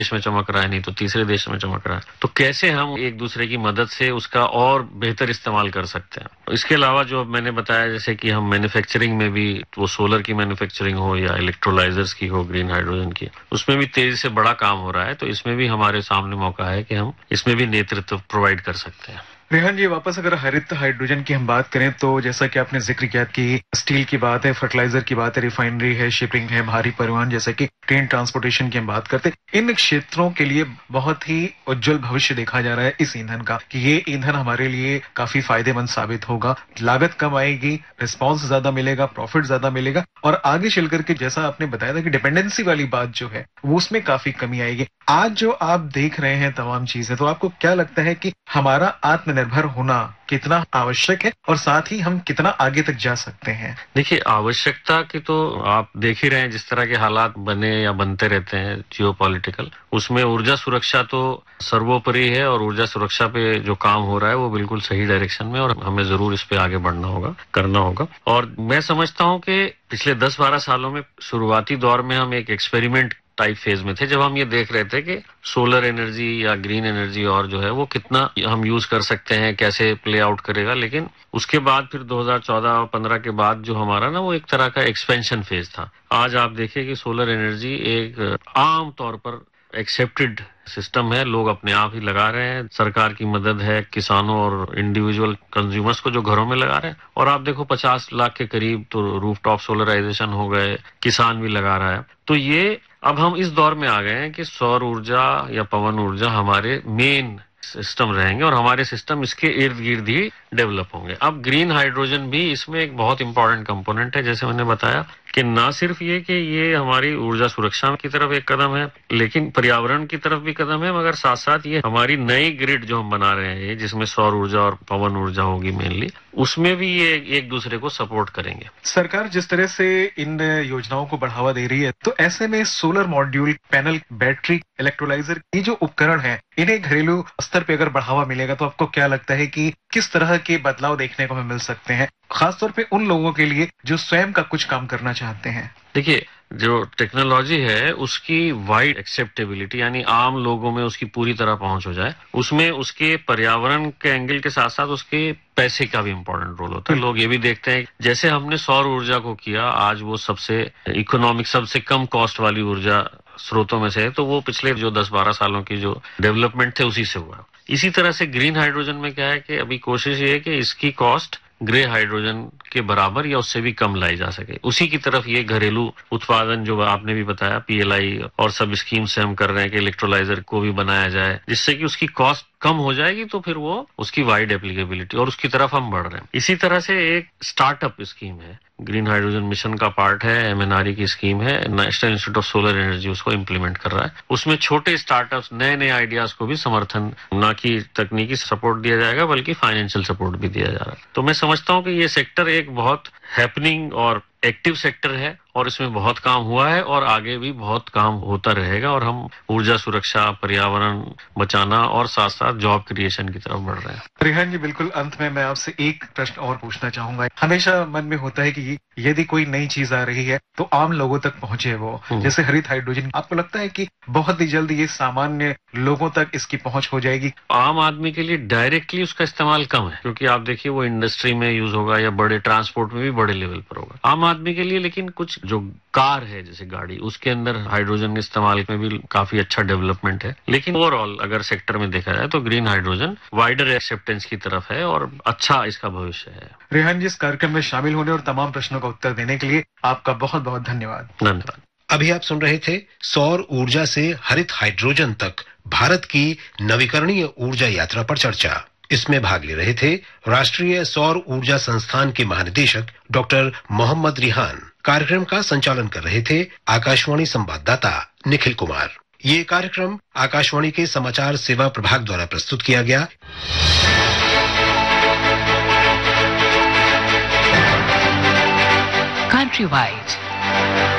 देश में चमक रहा है, नहीं तो तीसरे देश में चमक रहा है। तो कैसे हम एक दूसरे की मदद से उसका और बेहतर इस्तेमाल कर सकते हैं। इसके अलावा जो मैंने बताया, जैसे कि हम मैन्युफैक्चरिंग में भी, वो सोलर की मैन्युफैक्चरिंग हो या इलेक्ट्रोलाइजर्स की हो, ग्रीन हाइड्रोजन की, उसमें भी तेजी से बड़ा काम हो रहा है। तो इसमें भी हमारे सामने मौका है कि हम इसमें भी नेतृत्व प्रोवाइड कर सकते हैं। रेहान जी, वापस अगर हरित हाइड्रोजन की हम बात करें तो जैसा कि आपने जिक्र किया कि स्टील की बात है, फर्टिलाइजर की बात है, रिफाइनरी है, शिपिंग है, भारी परिवहन, जैसे कि ट्रेन ट्रांसपोर्टेशन की हम बात करते हैं, इन क्षेत्रों के लिए बहुत ही उज्जवल भविष्य देखा जा रहा है इस ईंधन का, कि ये ईंधन हमारे लिए काफी फायदेमंद साबित होगा। लागत कम आएगी, रिस्पॉन्स ज्यादा मिलेगा, प्रॉफिट ज्यादा मिलेगा, और आगे चल करके जैसा आपने बताया था कि डिपेंडेंसी वाली बात जो है वो उसमें काफी कमी आएगी। आज जो आप देख रहे हैं तमाम चीजें, तो आपको क्या लगता है कि हमारा आत्मनिर्भर होना कितना आवश्यक है और साथ ही हम कितना आगे तक जा सकते हैं? देखिए, आवश्यकता की तो आप देख ही रहे हैं, जिस तरह के हालात बने या बनते रहते हैं जियोपॉलिटिकल, उसमें ऊर्जा सुरक्षा तो सर्वोपरि है, और ऊर्जा सुरक्षा पे जो काम हो रहा है वो बिल्कुल सही डायरेक्शन में, और हमें जरूर इस पे आगे बढ़ना होगा, करना होगा। और मैं समझता हूं कि पिछले 10-12 सालों में शुरुआती दौर में हम एक एक्सपेरिमेंट टाइप फेज में थे, जब हम ये देख रहे थे कि सोलर एनर्जी या ग्रीन एनर्जी और जो है वो कितना हम यूज कर सकते हैं, कैसे प्ले आउट करेगा। लेकिन उसके बाद फिर 2014 और 15 के बाद जो हमारा ना वो एक तरह का एक्सपेंशन फेज था। आज आप देखिए कि सोलर एनर्जी एक आम तौर पर एक्सेप्टेड सिस्टम है, लोग अपने आप ही लगा रहे हैं, सरकार की मदद है, किसानों और इंडिविजुअल कंज्यूमर्स को जो घरों में लगा रहे हैं। और आप देखो 50 लाख के करीब तो रूफटॉप सोलराइजेशन हो गए, किसान भी लगा रहा है। तो ये अब हम इस दौर में आ गए हैं कि सौर ऊर्जा या पवन ऊर्जा हमारे मेन सिस्टम रहेंगे, और हमारे सिस्टम इसके इर्द गिर्द ही डेवलप होंगे। अब ग्रीन हाइड्रोजन भी इसमें एक बहुत इंपॉर्टेंट कंपोनेंट है। जैसे मैंने बताया कि ना सिर्फ ये कि ये हमारी ऊर्जा सुरक्षा की तरफ एक कदम है, लेकिन पर्यावरण की तरफ भी कदम है, मगर साथ साथ ये हमारी नई ग्रिड जो हम बना रहे हैं, जिसमें सौर ऊर्जा और पवन ऊर्जा होगी मेनली, उसमें भी ये एक दूसरे को सपोर्ट करेंगे। सरकार जिस तरह से इन योजनाओं को बढ़ावा दे रही है, तो ऐसे में solar module, panel, battery, electrolyser, ये जो उपकरण है, इन्हें घरेलू स्तर पे अगर बढ़ावा मिलेगा तो आपको क्या लगता है कि किस तरह के बदलाव देखने को हमें मिल सकते हैं, खासतौर पे उन लोगों के लिए जो स्वयं का कुछ काम करना चाहते हैं? देखिए, जो टेक्नोलॉजी है उसकी वाइड एक्सेप्टेबिलिटी, यानी आम लोगों में उसकी पूरी तरह पहुंच हो जाए, उसमें उसके पर्यावरण के एंगल के साथ साथ उसके पैसे का भी इम्पोर्टेंट रोल होता है। लोग ये भी देखते हैं, जैसे हमने सौर ऊर्जा को किया, आज वो सबसे इकोनॉमिक, सबसे कम कॉस्ट वाली ऊर्जा स्रोतों में से है, तो वो पिछले जो 10-12 सालों की जो डेवलपमेंट थे उसी से हुआ। इसी तरह से ग्रीन हाइड्रोजन में क्या है कि अभी कोशिश ये है कि इसकी कॉस्ट ग्रे हाइड्रोजन के बराबर या उससे भी कम लाई जा सके। उसी की तरफ ये घरेलू उत्पादन जो आपने भी बताया, पीएलआई और सब स्कीम से हम कर रहे हैं कि इलेक्ट्रोलाइजर को भी बनाया जाए, जिससे कि उसकी कॉस्ट कम हो जाएगी, तो फिर वो उसकी वाइड एप्लीकेबिलिटी, और उसकी तरफ हम बढ़ रहे हैं। इसी तरह से एक स्टार्टअप स्कीम है, ग्रीन हाइड्रोजन मिशन का पार्ट है, एमएनआरई की स्कीम है, national institute of solar energy उसको इम्प्लीमेंट कर रहा है। उसमें छोटे स्टार्टअप्स, नए नए आइडियाज को भी समर्थन, ना कि तकनीकी सपोर्ट दिया जाएगा बल्कि फाइनेंशियल सपोर्ट भी दिया जा रहा है। तो मैं समझता हूँ कि ये सेक्टर एक बहुत हैपनिंग और एक्टिव सेक्टर है, और इसमें बहुत काम हुआ है और आगे भी बहुत काम होता रहेगा, और हम ऊर्जा सुरक्षा, पर्यावरण बचाना और साथ साथ जॉब क्रिएशन की तरफ बढ़ रहे हैं। रेहान जी, बिल्कुल अंत में मैं आपसे एक प्रश्न और पूछना चाहूंगा। हमेशा मन में होता है कि यदि कोई नई चीज आ रही है तो आम लोगों तक पहुंचे वो, जैसे हरित हाइड्रोजन, आपको लगता है कि बहुत ही जल्द ये सामान्य लोगों तक इसकी पहुंच हो जाएगी? आम आदमी के लिए डायरेक्टली उसका इस्तेमाल कम है, क्योंकि आप देखिए वो इंडस्ट्री में यूज होगा या बड़े ट्रांसपोर्ट में भी बड़े लेवल पर होगा आम आदमी के लिए। लेकिन कुछ जो कार है, जैसे गाड़ी, उसके अंदर हाइड्रोजन के इस्तेमाल में भी काफी अच्छा डेवलपमेंट है। लेकिन ओवरऑल अगर सेक्टर में देखा जाए तो ग्रीन हाइड्रोजन वाइडर एक्सेप्टेंस की तरफ है और अच्छा इसका भविष्य है। रेहान जी, इस कार्यक्रम में शामिल होने और तमाम प्रश्नों का उत्तर देने के लिए आपका बहुत बहुत धन्यवाद। धन्यवाद। अभी आप सुन रहे थे सौर ऊर्जा से हरित हाइड्रोजन तक भारत की नवीकरणीय ऊर्जा यात्रा पर चर्चा। इसमें भाग ले रहे थे राष्ट्रीय सौर ऊर्जा संस्थान के महानिदेशक डॉक्टर मोहम्मद रिहान। कार्यक्रम का संचालन कर रहे थे आकाशवाणी संवाददाता निखिल कुमार। ये कार्यक्रम आकाशवाणी के समाचार सेवा प्रभाग द्वारा प्रस्तुत किया गया। Countrywide